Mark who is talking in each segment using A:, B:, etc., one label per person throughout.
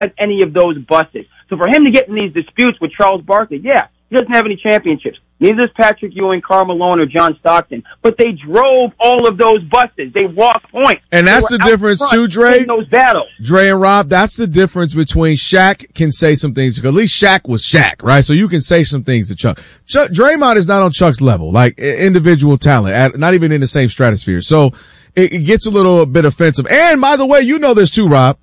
A: any of those buses. So for him to get in these disputes with Charles Barkley, yeah, he doesn't have any championships. Neither does Patrick Ewing, Karl Malone, or John Stockton. But they drove all of those buses. They walked points.
B: And that's the difference too, Dre.
A: Those battles.
B: Dre and Rob, that's the difference between Shaq can say some things. At least Shaq was Shaq, right? So you can say some things to Chuck. Draymond is not on Chuck's level, like individual talent, not even in the same stratosphere. So it gets a little bit offensive. And by the way, you know this too, Rob.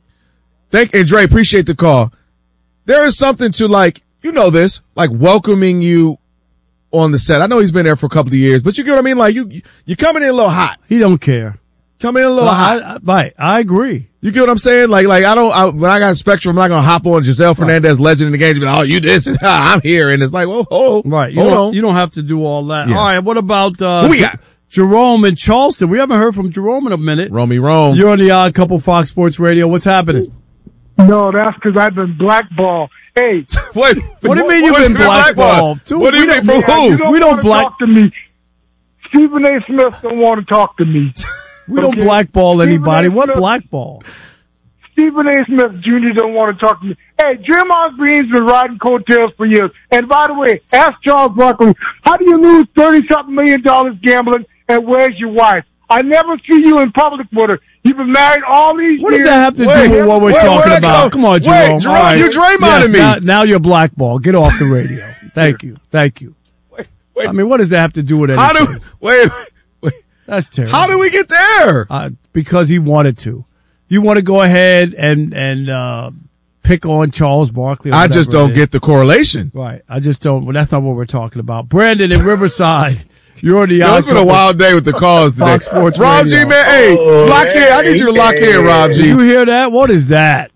B: And Dre, appreciate the call. There is something to like, you know this, like welcoming you on the set. I know he's been there for a couple of years, but you get what I mean? Like you're coming in a little hot.
C: He don't care.
B: Coming in a little hot.
C: I agree.
B: You get what I'm saying? Like when I got Spectrum, I'm not going to hop on Giselle Fernandez, legend in the game, and be like, oh, you this, and I'm here. And it's like, well, hold on.
C: Right. You don't have to do all that.
B: Yeah.
C: All right. What about,
B: who we got?
C: Jerome in Charleston? We haven't heard from Jerome in a minute.
B: Romy Rome.
C: You're on the Odd Couple Fox Sports Radio. What's happening?
D: No, that's because I've been blackballed. Hey.
B: Wait.
C: What do you mean you've been blackballed?
B: What do you mean from who?
D: We don't talk to me. Stephen A. Smith don't want to talk to me.
C: We don't blackball anybody. What blackball?
D: Stephen A. Smith Jr. don't want to talk to me. Hey, Draymond Green's been riding coattails for years. And by the way, ask Charles Barkley, how do you lose $30-something million gambling, and where's your wife? I never see you in public with her. You've been married all these years.
C: What does that have to do with what we're talking about? Come on, Jerome.
B: Wait, Jerome, right. You Draymonding me.
C: Now you're blackball. Get off the radio. Thank you.
B: Wait.
C: I mean, what does that have to do with anything?
B: Wait.
C: That's terrible.
B: How did we get there?
C: Because he wanted to. You want to go ahead and pick on Charles Barkley?
B: I just don't get the correlation.
C: Right. I just don't. Well, that's not what we're talking about. Brandon in Riverside. You're on the
B: It's been a wild day with the calls today.
C: Fox Sports
B: Rob
C: Radio.
B: G, man, hey, lock in. I need you to lock in, Rob G.
C: Did you hear that? What is that?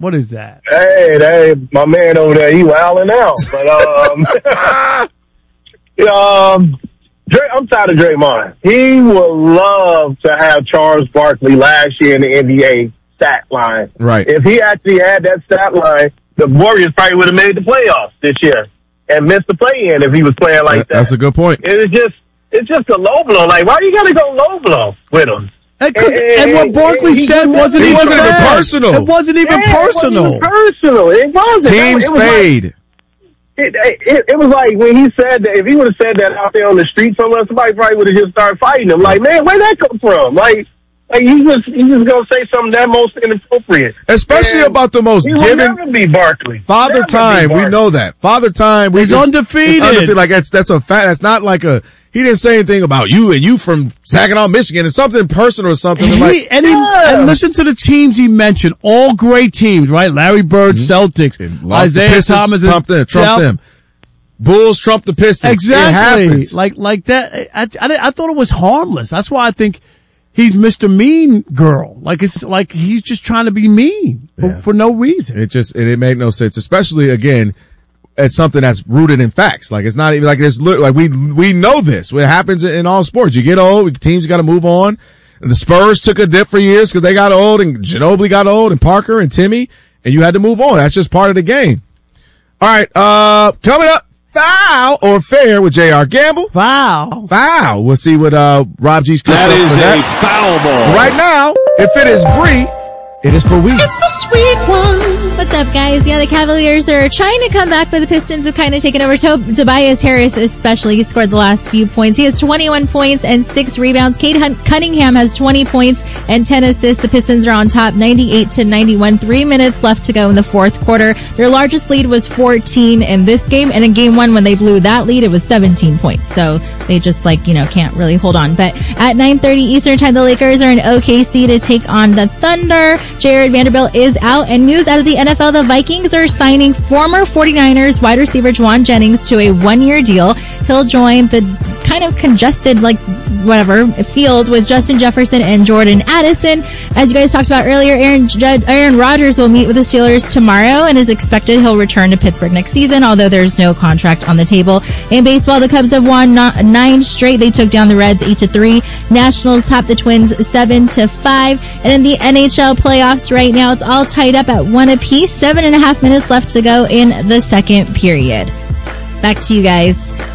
E: Hey, my man over there, he wilding out. But I'm tired of Draymond. He would love to have Charles Barkley last year in the NBA stat line.
B: Right.
E: If he actually had that stat line, the Warriors probably would have made the playoffs this year and missed the play-in if he was playing like that.
B: That's a good point.
E: It's just a low blow. Like, why you gotta go low blow with him?
C: And what Barkley said wasn't even
B: personal.
C: It wasn't even personal.
E: It wasn't.
B: Team spade.
E: It was like when he said that, if he would have said that out there on the street somewhere, somebody probably would have just started fighting him. Like, man, where'd that come from? Like he's just gonna say something that most inappropriate.
B: Especially about the most given.
E: He will never be Barkley.
B: Father Time, we know that. Father Time.
C: He's undefeated.
B: Like that's a fact. That's not like he didn't say anything about you and you from Saginaw, Michigan. It's something personal or something.
C: And listen to the teams he mentioned. All great teams, right? Larry Bird, Celtics, Isaiah Thomas,
B: Trump them. Bulls trump the Pistons.
C: Exactly. Like that. I thought it was harmless. That's why I think he's Mr. Mean Girl. Like it's like he's just trying to be mean for no reason.
B: It made no sense, especially again. It's something that's rooted in facts. Like it's not even like this. Like we know this. It happens in all sports. You get old, teams got to move on. And the Spurs took a dip for years because they got old, and Ginobili got old, and Parker and Timmy, and you had to move on. That's just part of the game. All right, coming up, foul or fair with J.R. Gamble.
C: Foul.
B: We'll see what Rob G's.
F: That is a foul ball.
B: Right now, if it is Bree, it is for we.
G: It's the sweet one. What's up, guys? Yeah, the Cavaliers are trying to come back, but the Pistons have kind of taken over. Tobias Harris especially scored the last few points. He has 21 points and 6 rebounds. Cade Cunningham has 20 points and 10 assists. The Pistons are on top, 98-91. 3 minutes left to go in the fourth quarter. Their largest lead was 14 in this game, and in game 1 when they blew that lead, it was 17 points. So they just can't really hold on. But at 9:30 Eastern time, the Lakers are in OKC to take on the Thunder. Jared Vanderbilt is out, and news out of the NFL, the Vikings are signing former 49ers wide receiver Juwan Jennings to a 1-year deal. He'll join the kind of congested, field with Justin Jefferson and Jordan Addison. As you guys talked about earlier, Aaron Rodgers will meet with the Steelers tomorrow and is expected he'll return to Pittsburgh next season, although there's no contract on the table. In baseball, the Cubs have won 9 straight. They took down the Reds 8-3. Nationals topped the Twins 7-5. And in the NHL playoffs right now, it's all tied up at 1 apiece. 7.5 minutes left to go in the second period. Back to you guys.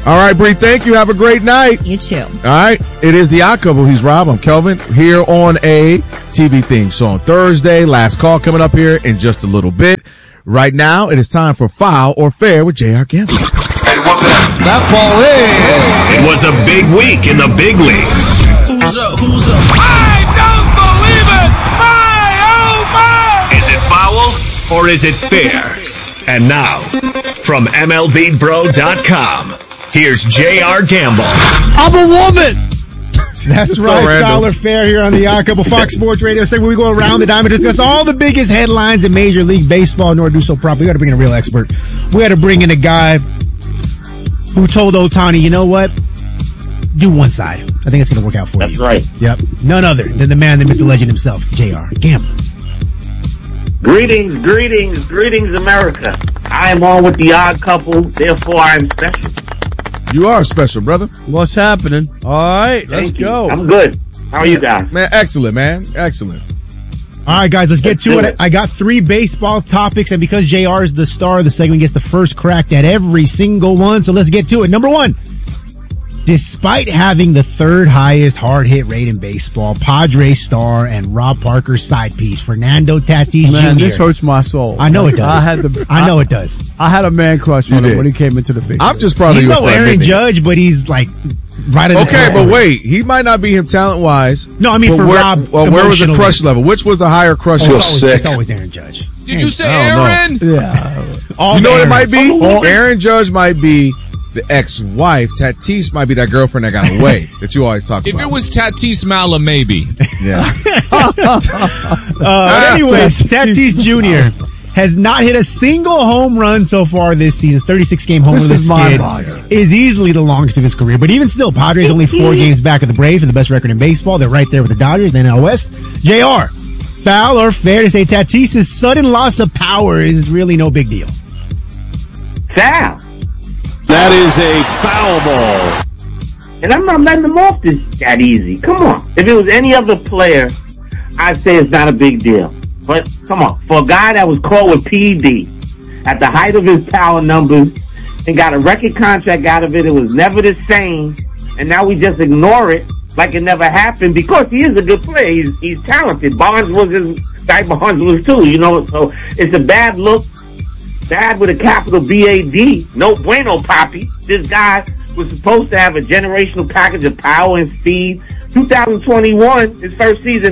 B: All right, Bree, thank you. Have a great night.
G: You too.
B: All right. It is The Odd Couple. He's Rob. I'm Kelvin here on a TV theme song. Thursday, last call coming up here in just a little bit. Right now, it is time for Foul or Fair with J.R. Gamble.
F: That ball is. It was a big week in the big leagues. Who's up?
H: I don't believe it! My, oh my!
F: Is it foul or is it fair? And now, from MLBBro.com, here's J.R. Gamble.
C: I'm a woman.
I: That's
B: So
I: right.
B: random.
I: Foul or Fair here on the Odd Couple Fox Sports Radio segment. We go around the diamond to discuss all the biggest headlines in Major League Baseball. In order to do so properly, we got to bring in a real expert. We got to bring in a guy who told Ohtani, you know what? Do one side. I think it's going to work out for you.
E: That's right.
I: Yep. None other than the man, the myth, the legend himself, J.R. Gamble.
E: Greetings, America. I am on with the Odd Couple, therefore I am special.
B: You are special, brother.
C: What's happening? All right, let's
E: Thank you.
C: go.
E: I'm good. How are you guys?
B: Man, excellent, man. Excellent.
I: All right, guys, let's get
E: Let's
I: to
E: do
I: it.
E: it.
I: I got 3 baseball topics, and because JR is the star of the segment, gets the first crack at every single one. So let's get to it. Number 1. Despite having the 3rd highest hard hit rate in baseball, Padres star and Rob Parker's side piece, Fernando Tatis
C: Man,
I: Jr.
C: this hurts my soul.
I: I know it does.
C: I
I: know it does.
C: I had a man crush on
B: You
C: him
B: did.
C: when he came into the big
B: I'm
C: league.
B: just proud of
I: He's
B: you.
I: no
B: for
I: Aaron
B: admitting it.
I: Judge, but he's like right at the
B: Okay,
I: top.
B: but wait. He might not be him talent-wise.
I: No, I mean
B: but
I: for
B: where,
I: Rob.
B: well, where was the
I: emotionally.
B: crush level? Which was the higher crush
I: Oh,
B: level?
I: it's always Aaron Judge.
H: Did you say
B: I don't know.
H: Aaron?
C: Yeah.
B: You know what it might be?
I: Oh,
B: Aaron Judge might be the ex-wife. Tatis might be that girlfriend that got away that you always talk
H: If
B: about.
H: it was Tatis Mala, maybe.
B: Yeah.
I: Anyways, Tatis Jr. has not hit a single home run so far this season. 36-game homerless
C: This is
I: skid
C: mind-boggling.
I: is easily the longest of his career. But even still, Padres only 4 games back of the Braves for the best record in baseball. They're right there with the Dodgers, the NL West. JR, foul or fair to say Tatis' sudden loss of power is really no big deal?
E: Foul.
F: That is a foul ball.
E: And I'm not letting him off this that easy. Come on. If it was any other player, I'd say it's not a big deal. But come on. For a guy that was caught with PED at the height of his power numbers and got a record contract out of it, it was never the same. And now we just ignore it like it never happened because he is a good player. He's talented. Bonds was his guy. Bonds was too, you know. So it's a bad look. Bad with a capital B-A-D. No bueno, Poppy. This guy was supposed to have a generational package of power and speed. 2021, his first season,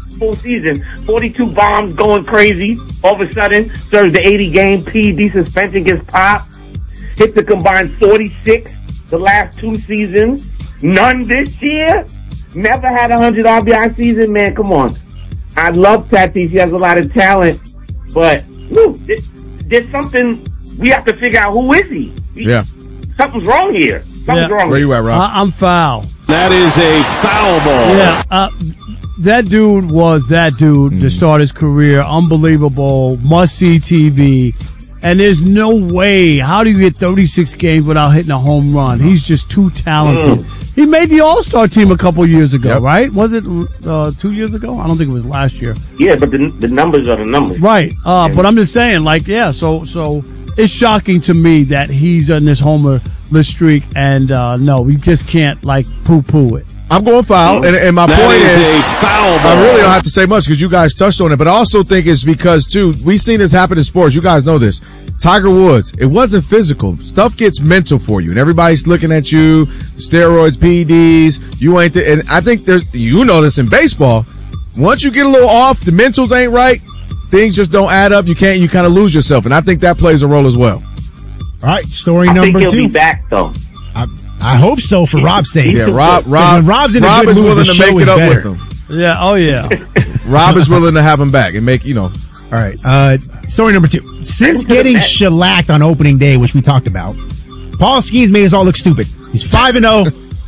E: 42 bombs going crazy. All of a sudden, serves the 80-game PED suspension, gets popped. Hit the combined 46 the last 2 seasons. None this year. Never had a 100 RBI season. Man, come on. I love Tatis. He has a lot of talent. But, whew, there's something we have to figure out. Who is he?
B: Yeah.
E: Something's wrong here. Something's wrong.
B: Where you at, Rob?
C: I'm foul.
F: That is a foul ball.
C: Yeah, that dude was that dude to start his career. Unbelievable, must-see TV. And there's no way. How do you get 36 games without hitting a home run? He's just too talented. He made the All-Star team a couple years ago,
B: Yep.
C: right? Was it 2 years ago? I don't think it was last year.
E: Yeah, but the numbers are the numbers.
C: Right. But I'm just saying, like, yeah, so it's shocking to me that he's on this homerless streak, and no, we just can't, like, poo-poo it.
B: I'm going foul, and my
F: That
B: point
F: is
B: is,
F: a foul ball.
B: I really don't have to say much because you guys touched on it, but I also think it's because, too, we've seen this happen in sports. You guys know this. Tiger Woods, it wasn't physical. Stuff gets mental for you, and everybody's looking at you, steroids, PEDs, you ain't and I think you know this in baseball. Once you get a little off, the mentals ain't right, things just don't add up. You kind of lose yourself, and I think that plays a role as well.
I: All right, story
E: I think
I: number
E: he'll
I: 2.
E: be back, though.
I: I hope so for Rob's sake.
B: Yeah, Rob
I: When Rob's in a good
B: is
I: mood,
B: willing
I: the
B: to
I: show
B: make
I: is
B: it up
I: better.
B: with him.
C: Yeah, oh yeah.
B: Rob is willing to have him back and make,
I: All right. Story number 2. Since getting shellacked on opening day, which we talked about, Paul Skeens made us all look stupid. He's 5-0,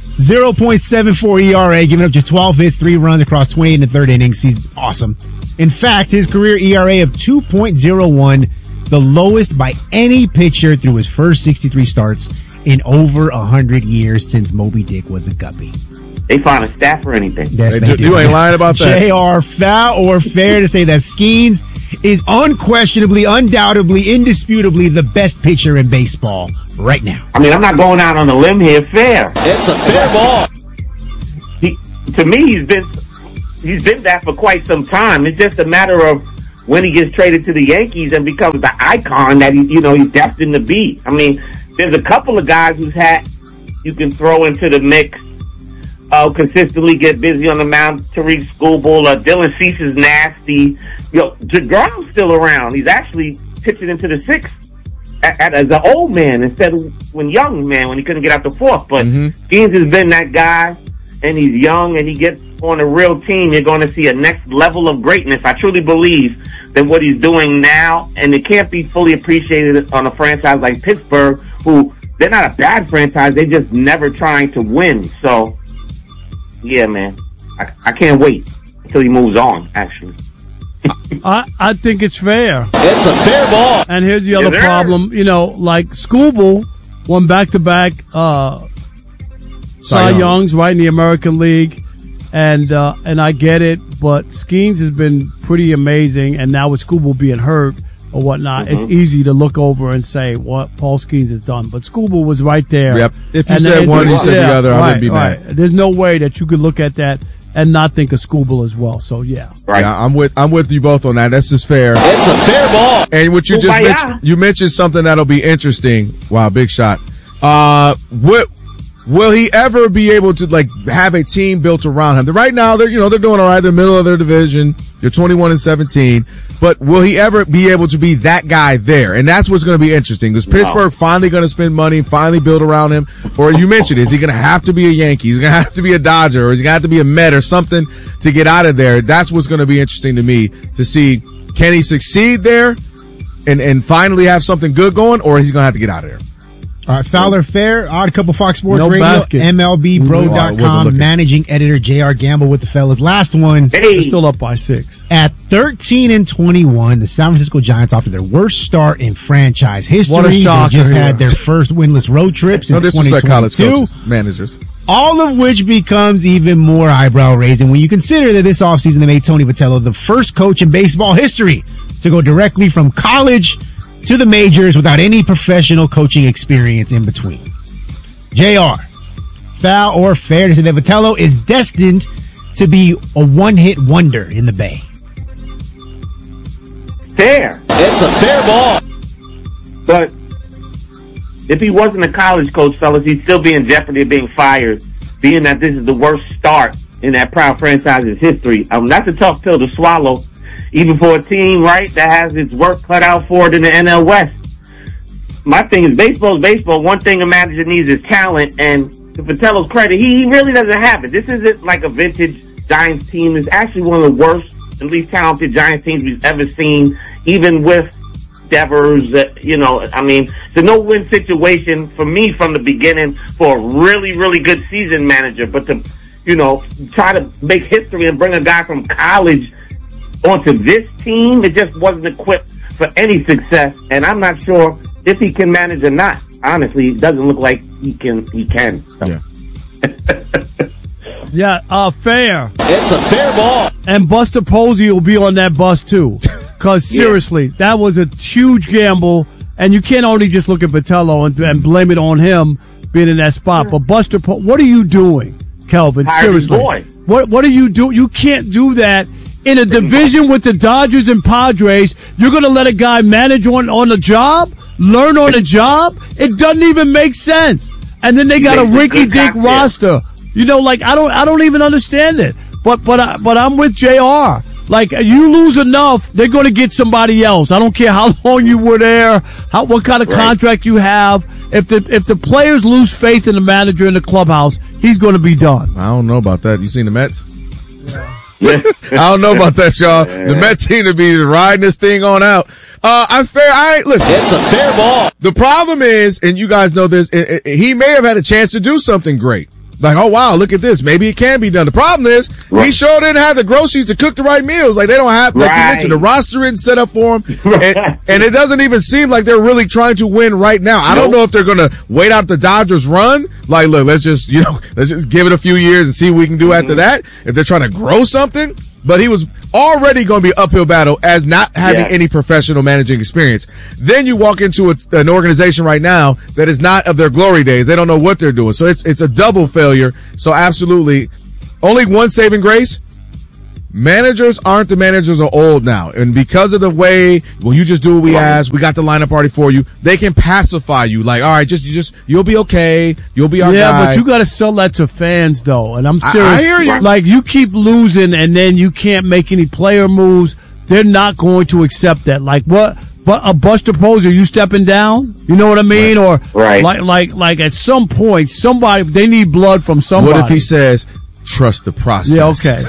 I: 0.74 ERA, giving up just 12 hits, 3 runs across 28 in the third innings. He's awesome. In fact, his career ERA of 2.01, the lowest by any pitcher through his first 63 starts in over 100 years since Moby Dick was a guppy.
J: they find a staff or anything.
I: Yes, they do.
B: You ain't lying about that.
I: JR, foul or fair to say that Skeens is unquestionably, undoubtedly, indisputably the best pitcher in baseball right now?
J: I mean, I'm not going out on a limb here. Fair.
H: It's a fair ball.
J: To me, he's been that for quite some time. It's just a matter of when he gets traded to the Yankees and becomes the icon that he's destined to be. I mean, there's a couple of guys you can throw into the mix. Consistently get busy on the mound. Tariq Skubal, Dylan Cease is nasty. DeGrom's still around. He's actually pitching into the sixth as an old man instead of when he couldn't get out the fourth. But Skeens has been that guy, and he's young, and he gets on a real team. You're going to see a next level of greatness. I truly believe that what he's doing now, and it can't be fully appreciated on a franchise like Pittsburgh, who they're not a bad franchise. They're just never trying to win. So, yeah, man, I can't wait until he moves on, actually.
C: I think it's fair.
H: It's a fair ball.
C: And here's the other problem. Like Skubal won back-to-back Cy Youngs, right, in the American League. And I get it, but Skeens has been pretty amazing. And now with Skubal being hurt or whatnot, it's easy to look over and say what Paul Skeens has done. But Skubal was right there.
B: Yep. If you said one, you said the other, I wouldn't be mad.
C: There's no way that you could look at that and not think of Skubal as well. So yeah.
B: Right. Yeah, I'm with you both on that. That's just fair.
H: It's a fair ball.
B: And what you just mentioned, you mentioned something that'll be interesting. Wow, big shot. Will he ever be able to have a team built around him? Right now, they're doing all right. They're middle of their division. They're 21-17. But will he ever be able to be that guy there? And that's what's going to be interesting. Is Pittsburgh finally going to spend money, finally build around him? Or you mentioned, is he going to have to be a Yankee? Is he going to have to be a Dodger? Or is he going to have to be a Met or something to get out of there? That's what's going to be interesting to me to see. Can he succeed there and finally have something good going? Or is he going to have to get out of there?
I: All right, Fowler Fair, Odd Couple Fox Sports
C: No
I: Radio,
C: basket.
I: MLBBro.com, managing editor J.R. Gamble with the fellas. Last one.
C: They're still up by 6.
I: At 13-21, the San Francisco Giants, after their worst start in franchise history,
C: What a shocker
I: they just
C: here.
I: had their first winless road trips in
B: No disrespect,
I: 2022.
B: college coaches, managers.
I: All of which becomes even more eyebrow-raising when you consider that this offseason they made Tony Vitello the first coach in baseball history to go directly from college to the majors without any professional coaching experience in between. JR, foul or fair to say that Vitello is destined to be a one-hit wonder in the Bay?
J: Fair.
H: It's a fair ball.
J: But if he wasn't a college coach, fellas, he'd still be in jeopardy of being fired, being that this is the worst start in that proud franchise's history. That's a tough pill to swallow, even for a team, right, that has its work cut out for it in the NL West. My thing is baseball is baseball. One thing a manager needs is talent, and to Vitello's credit, he really doesn't have it. This isn't like a vintage Giants team. It's actually one of the worst and least talented Giants teams we've ever seen, even with Devers. It's a no-win situation for me from the beginning for a really, really good season manager. But to, try to make history and bring a guy from college onto this team, it just wasn't equipped for any success, and I'm not sure if he can manage or not. Honestly, it doesn't look like he can. So.
B: Yeah.
C: Yeah, fair.
H: It's a fair ball.
C: And Buster Posey will be on that bus too. Cause seriously, that was a huge gamble, and you can't only just look at Vitello and blame it on him being in that spot. But Buster, what are you doing, Kelvin? Seriously, what are you doing? You can't do that. In a division with the Dodgers and Padres, you're going to let a guy manage on the job, learn on the job? It doesn't even make sense. And then they got a rinky-dink roster. I don't even understand it. But I'm with JR. You lose enough, they're going to get somebody else. I don't care how long you were there, what kind of contract you have. If the players lose faith in the manager in the clubhouse, he's going to be done.
B: I don't know about that. You seen the Mets? I don't know about that, Shaw. The Mets seem to be riding this thing on out. Listen.
H: It's a fair ball.
B: The problem is, and you guys know this, he may have had a chance to do something great. Like, oh wow, look at this. Maybe it can be done. The problem is he sure didn't have the groceries to cook the right meals. Like they don't have, like you mentioned, the roster isn't set up for him, and it doesn't even seem like they're really trying to win right now. I don't know if they're gonna wait out the Dodgers run. Like, look, let's just give it a few years and see what we can do after that. If they're trying to grow something. But he was already going to be an uphill battle as not having any professional managing experience. Then you walk into an organization right now that is not of their glory days. They don't know what they're doing. So it's a double failure. So absolutely, only one saving grace. Managers aren't the managers of old now. And because of the way, well, you just do what we ask, we got the lineup party for you, they can pacify you. Like, all right, you'll be okay. You'll be our guy.
C: Yeah, but you got to sell that to fans, though. And I'm serious.
B: I hear you.
C: Like, you keep losing and then you can't make any player moves. They're not going to accept that. Like, what? But a Buster Posey, are you stepping down? You know what I mean?
J: Right.
C: Or like at some point, they need blood from somebody.
B: What if he says, trust the process?
C: Yeah, okay.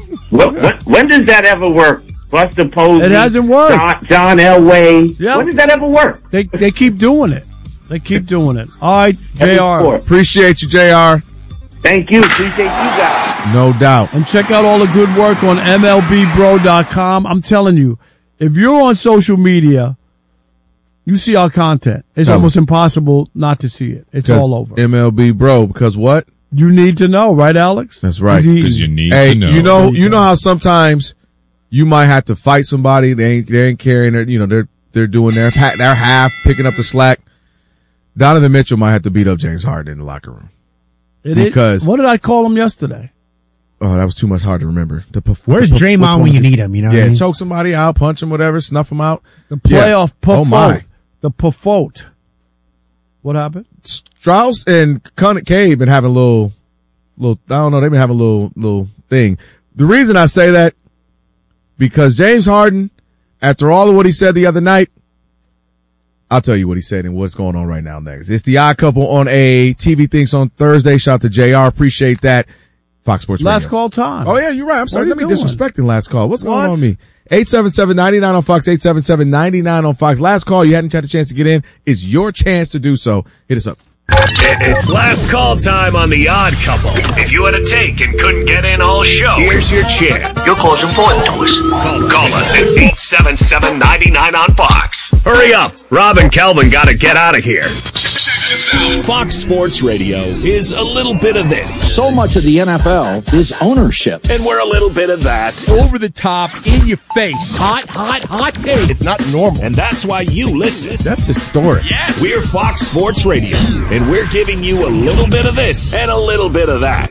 J: When does that ever work? Buster Posey.
C: It hasn't worked.
J: John Elway.
C: Yep.
J: When does that ever work?
C: They keep doing it. They keep doing it. All right, JR.
B: Appreciate you, JR.
J: Thank you. Appreciate you guys.
B: No doubt.
C: And check out all the good work on MLBBro.com. I'm telling you, if you're on social media, you see our content. It's almost impossible not to see it. It's all over.
B: MLB Bro, because what?
C: You need to know, right, Alex?
B: That's right.
K: Because you need to know.
B: You know how sometimes you might have to fight somebody. They ain't carrying their, they're doing their half, picking up the slack. Donovan Mitchell might have to beat up James Harden in the locker room.
C: What did I call him yesterday?
B: Oh, that was too much hard to remember.
I: Where's Draymond when you need him? You know?
B: Yeah, choke somebody out, punch him, whatever, snuff him out.
C: The playoff puffote.
B: Oh my.
C: The puffote. What happened?
B: Strauss and Cade been having a little, I don't know, they've been having a little thing. The reason I say that, because James Harden, after all of what he said the other night, I'll tell you what he said and what's going on right now next. It's the Odd Couple on a TV Thinks on Thursday. Shout out to JR. Appreciate that. Fox Sports Radio.
C: Last call time.
B: Oh yeah, you're right. I'm sorry. Let me disrespecting last call. What's going on with me? 877-99 on Fox, 877-99 on Fox. Last call. You hadn't had a chance to get in. It's your chance to do so. Hit us up.
F: It's last call time on The Odd Couple. If you had a take and couldn't get in all show, here's your chance.
L: Your call's important to us.
F: Call us at 877-99 on Fox. Hurry up. Rob and Calvin got to get out of here. Fox Sports Radio is a little bit of this.
M: So much of the NFL is ownership.
F: And we're a little bit of that.
H: Over the top, in your face. Hot take.
K: It's not normal.
F: And that's why you listen.
K: That's historic.
F: Yeah. We're Fox Sports Radio. And we're giving you a little bit of this and a little bit of that.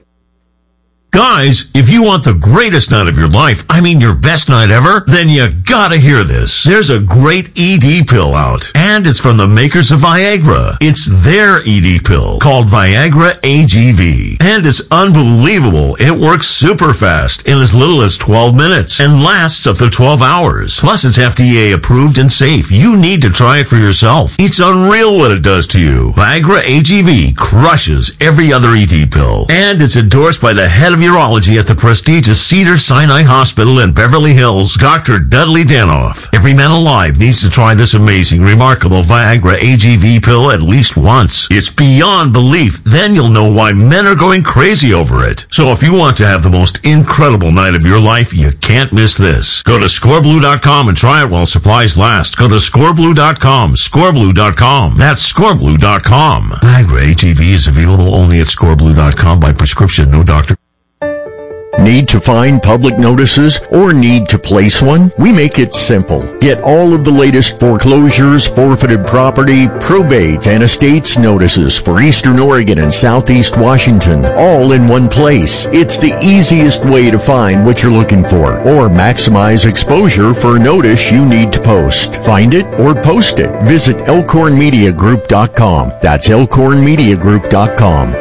N: Guys, if you want the greatest night of your life, I mean your best night ever, then you gotta hear this. There's a great ED pill out, and it's from the makers of Viagra. It's their ED pill, called Viagra AGV. And it's unbelievable. It works super fast in as little as 12 minutes and lasts up to 12 hours. Plus, it's FDA approved and safe. You need to try it for yourself. It's unreal what it does to you. Viagra AGV crushes every other ED pill, and it's endorsed by the head of urology at the prestigious Cedars-Sinai Hospital in Beverly Hills, Dr. Dudley Danoff. Every man alive needs to try this amazing, remarkable Viagra AGV pill at least once. It's beyond belief. Then you'll know why men are going crazy over it. So if you want to have the most incredible night of your life, you can't miss this. Go to scoreblue.com and try it while supplies last. Go to scoreblue.com, scoreblue.com. That's scoreblue.com. Viagra AGV is available only at scoreblue.com by prescription, no doctor.
O: Need to find public notices or need to place one? We make it simple. Get all of the latest foreclosures, forfeited property, probate, and estates notices for Eastern Oregon and Southeast Washington, all in one place. It's the easiest way to find what you're looking for or maximize exposure for a notice you need to post. Find it or post it. Visit elkhornmediagroup.com. That's elkhornmediagroup.com.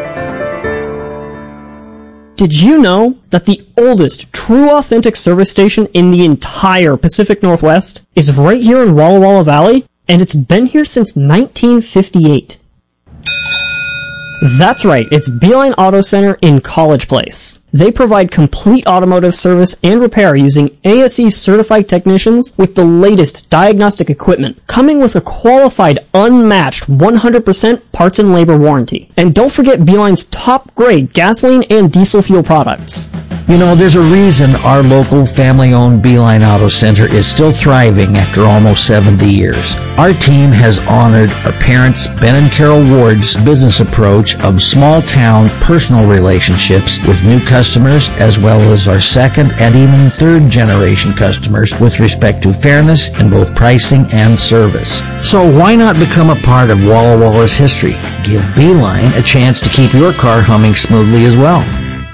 P: Did you know that the oldest true authentic service station in the entire Pacific Northwest is right here in Walla Walla Valley? And it's been here since 1958. That's right, it's Beeline Auto Center in College Place. They provide complete automotive service and repair using ASE certified technicians with the latest diagnostic equipment, coming with a qualified, unmatched 100% parts and labor warranty. And don't forget Beeline's top grade gasoline and diesel fuel products.
M: You know, there's a reason our local family-owned Beeline Auto Center is still thriving after almost 70 years. Our team has honored our parents, Ben and Carol Ward's business approach of small-town personal relationships with new customers, as well as our second and even third-generation customers with respect to fairness in both pricing and service. So why not become a part of Walla Walla's history? Give Beeline a chance to keep your car humming smoothly as well.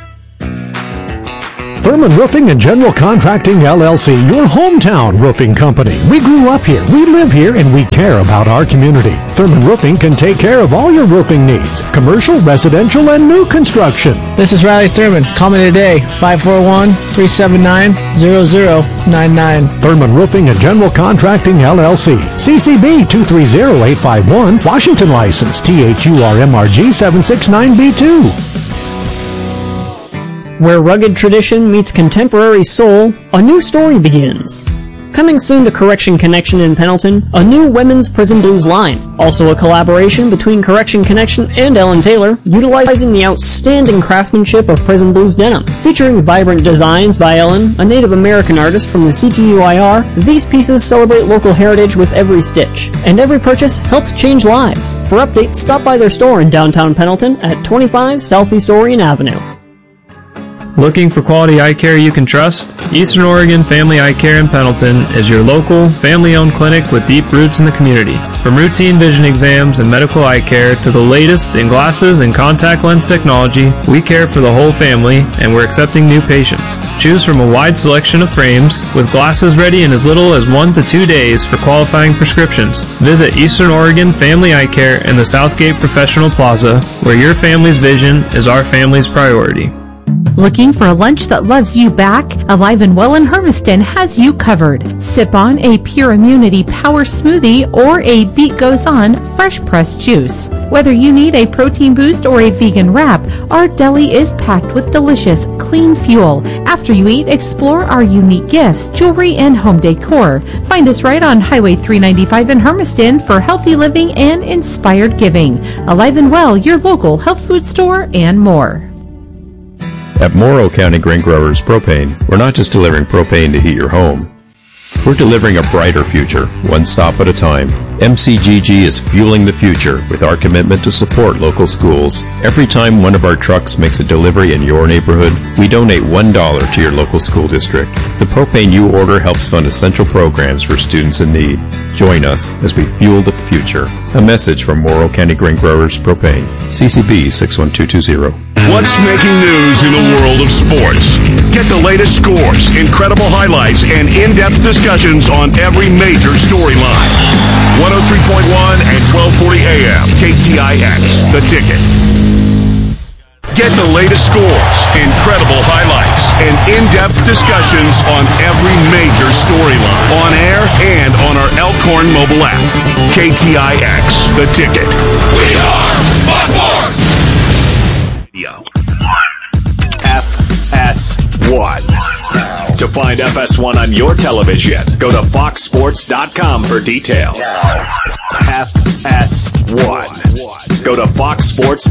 L: Thurman Roofing and General Contracting, LLC, your hometown roofing company. We grew up here, we live here, and we care about our community. Thurman Roofing can take care of all your roofing needs, commercial, residential, and new construction.
Q: This is Riley Thurman. Call me today, 541-379-0099.
L: Thurman Roofing and General Contracting, LLC. CCB 230851, Washington license, THURMRG 769B2.
P: Where rugged tradition meets contemporary soul, a new story begins. Coming soon to Correction Connection in Pendleton, a new women's prison blues line. Also a collaboration between Correction Connection and Ellen Taylor, utilizing the outstanding craftsmanship of prison blues denim. Featuring vibrant designs by Ellen, a Native American artist from the CTUIR, these pieces celebrate local heritage with every stitch. And every purchase helps change lives. For updates, stop by their store in downtown Pendleton at 25 Southeast Orion Avenue.
R: Looking for quality eye care you can trust? Eastern Oregon Family Eye Care in Pendleton is your local, family-owned clinic with deep roots in the community. From routine vision exams and medical eye care to the latest in glasses and contact lens technology, we care for the whole family and we're accepting new patients. Choose from a wide selection of frames with glasses ready in as little as 1 to 2 days for qualifying prescriptions. Visit Eastern Oregon Family Eye Care in the Southgate Professional Plaza, where your family's vision is our family's priority.
S: Looking for a lunch that loves you back? Alive and Well in Hermiston has you covered. Sip on a Pure Immunity Power Smoothie or a Beat Goes On fresh pressed juice. Whether you need a protein boost or a vegan wrap, our deli is packed with delicious, clean fuel. After you eat, explore our unique gifts, jewelry, and home decor. Find us right on Highway 395 in Hermiston for healthy living and inspired giving. Alive and Well, your local health food store, and more.
T: At Morrow County Grain Growers Propane, we're not just delivering propane to heat your home. We're delivering a brighter future, one stop at a time. MCGG is fueling the future with our commitment to support local schools. Every time one of our trucks makes a delivery in your neighborhood, we donate $1 to your local school district. The propane you order helps fund essential programs for students in need. Join us as we fuel the future. A message from Morrow County Grain Growers Propane. CCB 61220.
F: What's making news in the world of sports? Get the latest scores, incredible highlights, and in-depth discussions on every major storyline. 103.1 and 1240 AM, KTIX, The Ticket. Get the latest scores, incredible highlights, and in-depth discussions on every major storyline. On air and on our Elkhorn mobile app. KTIX, The Ticket. We are Fox Sports! FS1. To find FS1 on your television, go to foxsports.com for details. FS1. Go to foxsports.com.